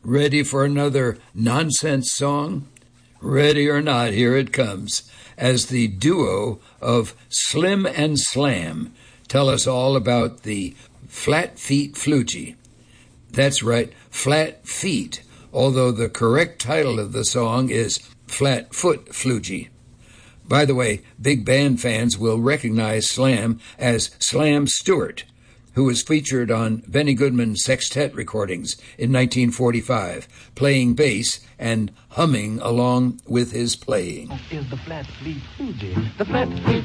Ready for another nonsense song? Ready or not, here it comes, as the duo of Slim and Slam tell us all about the Flat Feet Floogie. That's right, Flat Feet, although the correct title of the song is Flat Foot Floogie. By the way, big band fans will recognize Slam as Slam Stewart, who was featured on Benny Goodman's sextet recordings in 1945, playing bass and humming along with his playing. Is the Flat Feet Floogie. The Flat Feet